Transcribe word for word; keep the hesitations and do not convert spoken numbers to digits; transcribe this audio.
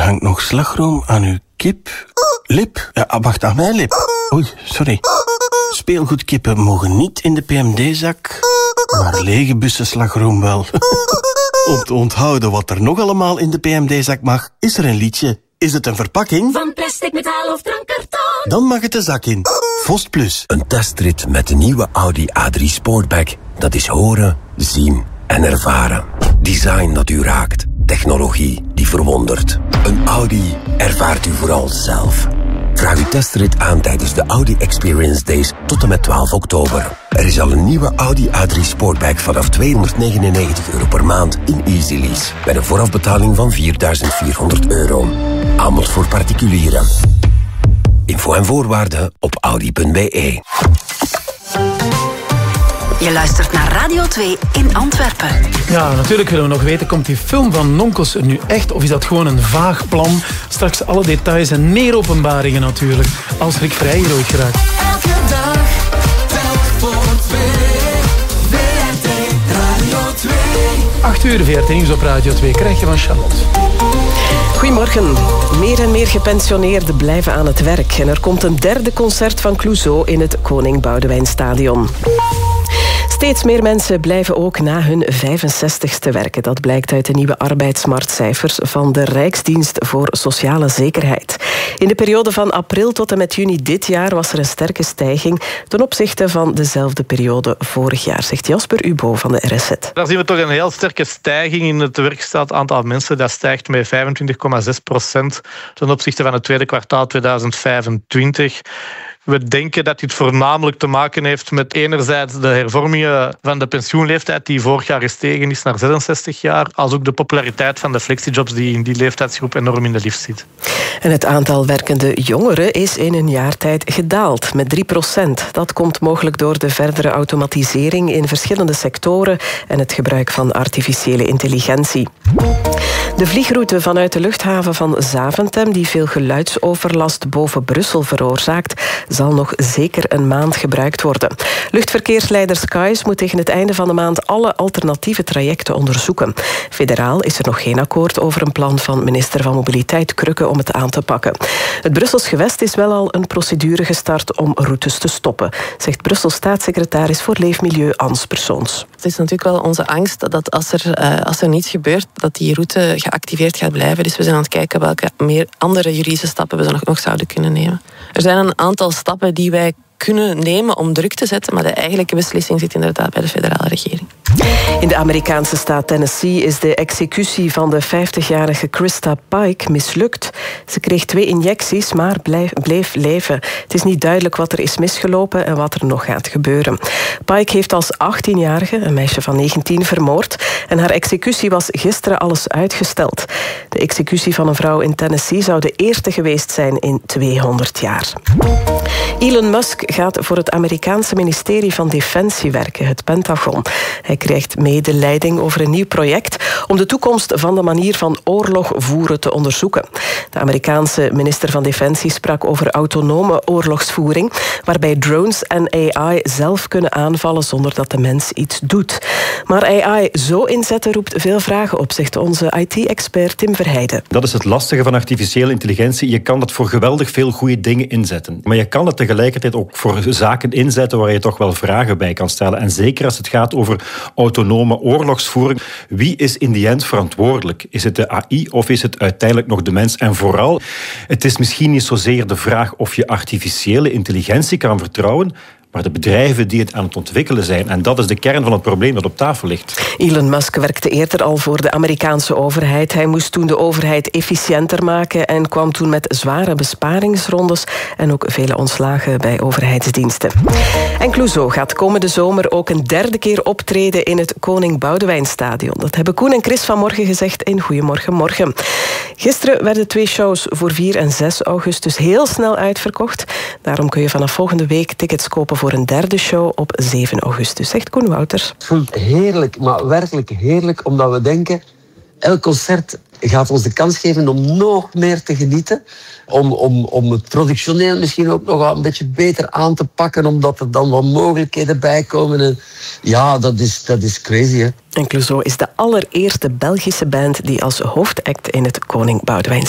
hangt nog slagroom aan uw kip. Lip? Ja, wacht, aan mijn lip. Oei, sorry. Speelgoedkippen mogen niet in de P M D-zak, maar lege bussen slagroom wel. Om te onthouden wat er nog allemaal in de P M D-zak mag, is er een liedje. Is het een verpakking? Van plastic, metaal of drankkarton? Dan mag het de zak in. Vost Plus. Een testrit met de nieuwe Audi A drie Sportback. Dat is horen, zien en ervaren. Design dat u raakt. Technologie die verwondert. Een Audi ervaart u vooral zelf. Vraag uw testrit aan tijdens de Audi Experience Days tot en met twaalf oktober. Er is al een nieuwe Audi A drie Sportback vanaf tweehonderdnegenennegentig euro per maand in Easy Lease. Met een voorafbetaling van vierduizend vierhonderd euro. Aanbod voor particulieren. Info en voorwaarden op audi punt b e. Je luistert naar Radio twee in Antwerpen. Ja, natuurlijk willen we nog weten, komt die film van Nonkels er nu echt of is dat gewoon een vaag plan? Straks alle details en meer openbaringen natuurlijk, als Rick Vrij hier ooit geraakt. Elke dag, telk voor twee, V R T Radio twee. acht uur V R T Nieuws op Radio twee krijg je van Charlotte. Goedemorgen. Meer en meer gepensioneerden blijven aan het werk. En er komt een derde concert van Clouseau in het Koning Boudewijnstadion. Steeds meer mensen blijven ook na hun vijfenzestigste werken. Dat blijkt uit de nieuwe arbeidsmarktcijfers van de Rijksdienst voor Sociale Zekerheid. In de periode van april tot en met juni dit jaar was er een sterke stijging ten opzichte van dezelfde periode vorig jaar, zegt Jasper Ubo van de R S Z. Daar zien we toch een heel sterke stijging in het werkstaat aantal mensen. Dat stijgt met vijfentwintig komma zes procent ten opzichte van het tweede kwartaal tweeduizend vijfentwintig. We denken dat dit voornamelijk te maken heeft met enerzijds de hervormingen van de pensioenleeftijd die vorig jaar gestegen is naar zesenzestig jaar, als ook de populariteit van de flexijobs die in die leeftijdsgroep enorm in de lift zit. En het aantal werkende jongeren is in een jaar tijd gedaald met drie procent. Dat komt mogelijk door de verdere automatisering in verschillende sectoren en het gebruik van artificiële intelligentie. De vliegroute vanuit de luchthaven van Zaventem, die veel geluidsoverlast boven Brussel veroorzaakt, zal nog zeker een maand gebruikt worden. Luchtverkeersleider Skies moet tegen het einde van de maand alle alternatieve trajecten onderzoeken. Federaal is er nog geen akkoord over een plan van minister van Mobiliteit Krukke om het aan te pakken. Het Brussels gewest is wel al een procedure gestart om routes te stoppen, zegt Brussels staatssecretaris voor Leefmilieu Ans Persoons. Het is natuurlijk wel onze angst dat als er, uh, als er niets gebeurt, dat die route geactiveerd gaat blijven. Dus we zijn aan het kijken welke meer andere juridische stappen we nog, nog zouden kunnen nemen. Er zijn een aantal stappen die wij kunnen nemen om druk te zetten, maar de eigenlijke beslissing zit inderdaad bij de federale regering. In de Amerikaanse staat Tennessee is de executie van de vijftigjarige Krista Pike mislukt. Ze kreeg twee injecties, maar bleef, bleef leven. Het is niet duidelijk wat er is misgelopen en wat er nog gaat gebeuren. Pike heeft als achttienjarige een meisje van negentien vermoord en haar executie was gisteren alles uitgesteld. De executie van een vrouw in Tennessee zou de eerste geweest zijn in tweehonderd jaar. Elon Musk gaat voor het Amerikaanse ministerie van Defensie werken, het Pentagon. Hij krijgt mede leiding over een nieuw project om de toekomst van de manier van oorlog voeren te onderzoeken. De Amerikaanse minister van Defensie sprak over autonome oorlogsvoering, waarbij drones en A I zelf kunnen aanvallen zonder dat de mens iets doet. Maar A I zo inzetten roept veel vragen op, zegt onze I T-expert Tim Verheijden. Dat is het lastige van artificiële intelligentie. Je kan dat voor geweldig veel goede dingen inzetten. Maar je kan het tegelijkertijd ook voor zaken inzetten waar je toch wel vragen bij kan stellen. En zeker als het gaat over autonome oorlogsvoering. Wie is in die end verantwoordelijk? Is het de A I of is het uiteindelijk nog de mens? En vooral, het is misschien niet zozeer de vraag of je artificiële intelligentie kan vertrouwen, maar de bedrijven die het aan het ontwikkelen zijn. En dat is de kern van het probleem dat op tafel ligt. Elon Musk werkte eerder al voor de Amerikaanse overheid. Hij moest toen de overheid efficiënter maken en kwam toen met zware besparingsrondes en ook vele ontslagen bij overheidsdiensten. En Clouseau gaat komende zomer ook een derde keer optreden in het Koning Boudewijnstadion. Dat hebben Koen en Chris vanmorgen gezegd in Goedemorgen Morgen. Gisteren werden twee shows voor vier en zes augustus heel snel uitverkocht. Daarom kun je vanaf volgende week tickets kopen voor een derde show op zeven augustus, zegt Koen Wouters. Het voelt heerlijk, maar werkelijk heerlijk, omdat we denken, elk concert gaat ons de kans geven om nog meer te genieten. Om, om, om het productioneel misschien ook nog een beetje beter aan te pakken, omdat er dan wat mogelijkheden bij komen. En ja, dat is, dat is crazy, hè. En Clouseau is de allereerste Belgische band die als hoofdact in het Koning Boudewijn